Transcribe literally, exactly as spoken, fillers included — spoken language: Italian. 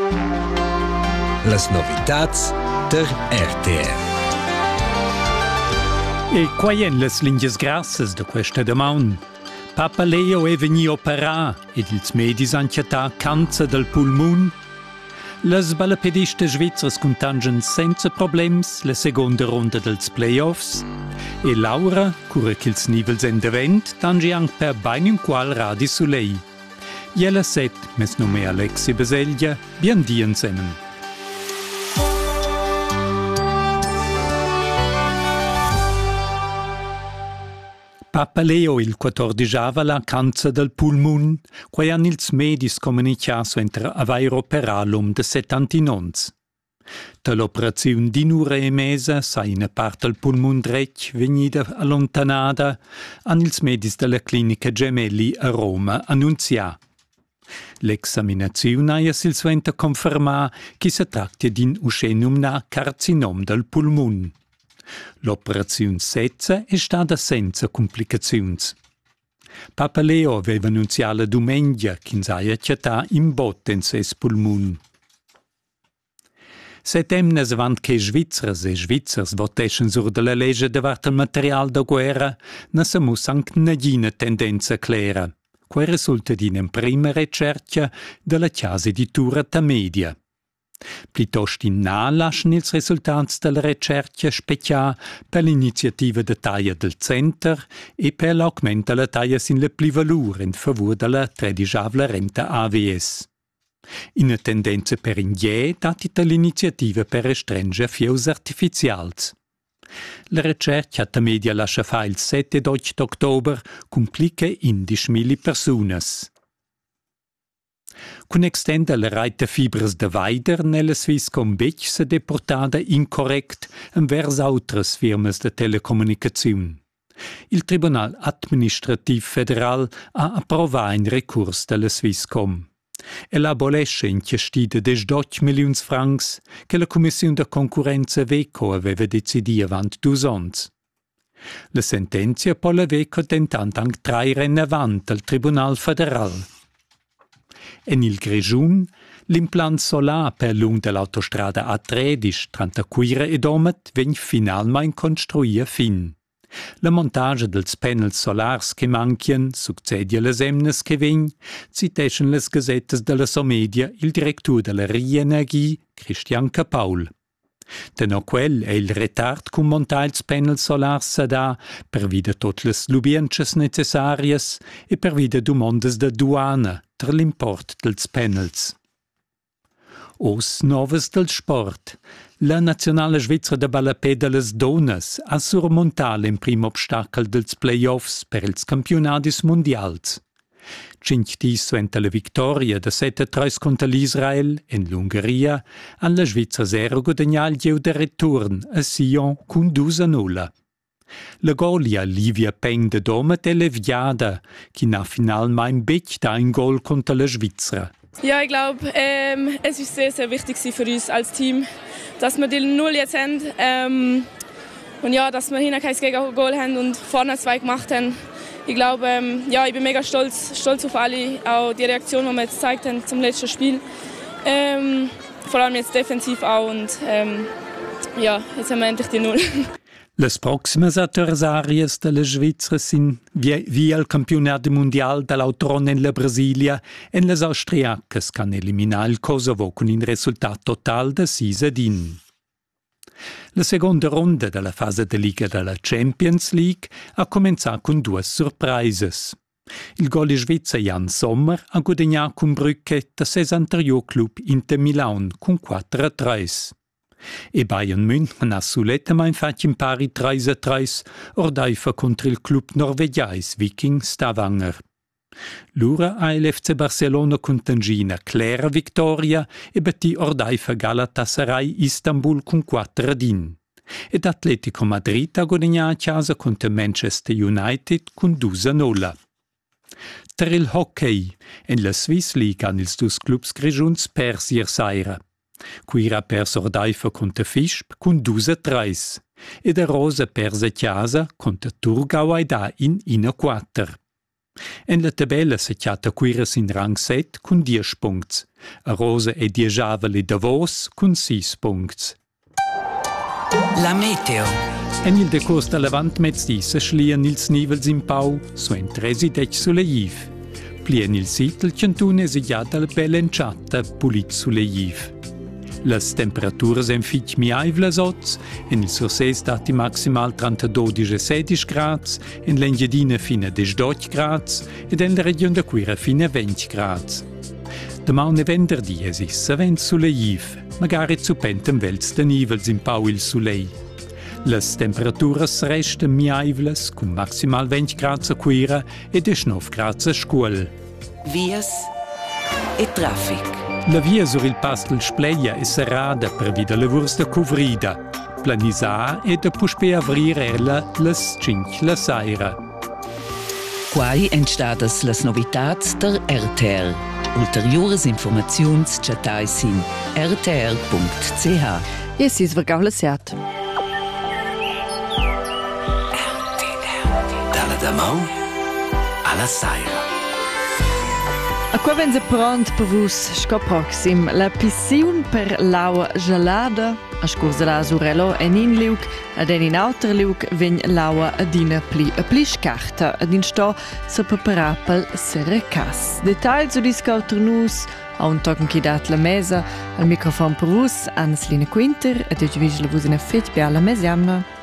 Las novitats der R T R. E quai en las lingias grassas de questa damaun? Papa Leo è vegni operà ed ils medis han chiatà cancer del pulmun. Las ballapedistas svizzers contangen senza problems la seconda ronda dels playoffs e Laura, cura ch'ils nivels en davent, tangi anche per bain un qual radi su lei. Iella set, mes nome Alexi Baseglia, bien dien semen. Papa Leo il quattordicava la cancer del pulmun, quai han ils medis comunicato entre avairo operalum de settantinons. Da l'operazione di un'ora e mesa, sa una parte del pulmun dretg vegnida allontanada, han ils medis della clinica Gemelli a Roma annunzià. L'examinazione ha sil suenta confermà che si tratta di un uscenumna carcinom del pulmun. L'operazione sezza è stata senza complicazioni. Papa Leo aveva annunziato la domenica che s'aia chiatà in botte in ses pulmun. Settemnes avant che Svizzers e Svizzers voteschen sur de la legge davart il material da guerra, na se mus anche nadina tendenza clara. Quai risulta di una prima ricerca della chiesa editura ta media. Plitost in na lasciano i risultati della ricerca specchia per l'iniziativa de taglia del Center e per l'aumento della taglia sin le plivalur in favore della tredicavla renta A V S. In tendenza per indie dati dall'iniziativa per restringere fius artificials. La ricerca ta media lascia fa il sette ed otto ottobre complica indici mille persone. Con extenda la rete fibras de Weider nella Swisscom Bec se deportada incorrect envers altres firmas de telecomunicazione. Il Tribunal Administrativ Federal ha approvato un recurs della Swisscom. El abolesce in chiestida des dodici milioni francs che la Commissione de Concurrenza Veco aveva decidio avant dus ans. La sentenza poi la Veco tentant anche traire in avanti al Tribunal Federal. En il Grigiun, l'implant solar per lung dell'autostrada A tredici tra Cuira e Domet vegn finalmein construia fin. La montage dels panels solars che mancien succedia les emnes che vegn, citeschen les gazettes della Somedia il direttore della Rienergie, Christian Capaul. Tenò quel è il retard cum montar ils panels solars sa da per vida tot les lubiences necessarias e per vida domondes da duana tra l'import dels panels. Os novas del sport. La nazionale svizzera de ballapè de les donas ha surmontato il primo obstacle dels playoffs per ils campionatis mondials. Cinc dis suenta la victoria de sette a tre contra l'Israel en l'Ungheria, han la Svizra zero guadagnal giu de return a Sion cun dus a nulla. La golia Livia Peng de Domet è leviada, che na finalmein bec da ein Goal contra la Svizra. Ja, ich glaube, ähm, es ist sehr, sehr wichtig für uns als Team, dass wir die Null jetzt haben ähm, und ja, dass wir hinten kein Gegengol haben und vorne zwei gemacht haben. Ich glaube, ähm, ja, ich bin mega stolz, stolz auf alle, auch die Reaktion, die wir jetzt gezeigt haben zum letzten Spiel. Ähm, vor allem jetzt defensiv auch und ähm, ja, jetzt haben wir endlich die Null. Les proximes adversarias de la Svizzera sin via, via il campionato mondiale dell'Autron en la Brasilia en les austriacas can eliminar il Kosovo con un risultato total de sis a uno. La seconda ronda della fase de Liga della Champions League ha cominciato con due sorprises. Il gol svizzero Jan Sommer ha guadagnato con Brücke da ses anterior club Inter Milan con quattro a tre. E Bayern München ha suletamain fatto in pari tre a tre ordaifa contro il club norvegiais Viking Stavanger. L'ura ha l'F C Barcelona con Tangina clara vittoria e battì ordaifa Galatasaray Istanbul con quattro a uno. Ed Atletico Madrid ha guadagnato a casa contro Manchester United con due a nulla. Tra il hockey en la Swiss League han ils dus clubs grigiuns pers ier saira. Quira perso ordaifa contra Fisp con due a tre e da Rosa persa chiasa contra Thurgau Aida in ina quattro. En la tabella se chiata Cuiras in rang set cun dies puncts. A Rosa e Diejavel e Davos cun sis puncts. La meteo. En il decurs da levant mezzdi se schlien ils nivels in pau, su en tresi dec sulle iv. Plien il sitel centune se già dal belenciata pulit sulle iv. Las temperaturas en fitg mi aivlas oz, en il surses dati maximal trentadue a sedici grads, en l'Engiadina fina a diciotto grads ed en la regione da Cuira fina a venti grads. Damaun e venderdi es issa vent sulle iv, magari zupentem velz de nivels in pau il sulei. Las temperaturas restan mi aivlas, con maximal venti grads a Cuira e diciannove grads a Scuol. Vias e traffic. La via sur il pass del Spleia è serrada per vida lavurs da covrida. Planisà e da puspe avrir erla las cinque la saira. Quai entstadas las novitats der R T R. Ulteriores informaziuns chatais in r t r punct c h. E si svergau la siat. Dalla damau alla saira. A qua vense pront per vus sco proxim la pisciun per l'aua gelada a scurs de la Surello en in liug ad en in auter liug ven l'aua adina pli a pli scarta ad in sto se preparapel serrecas. Details su discauter nus a un token chi dat la mesa al microfon per vus Anneslina Quinter ed io vigila vus in a fet bia la mesiamna.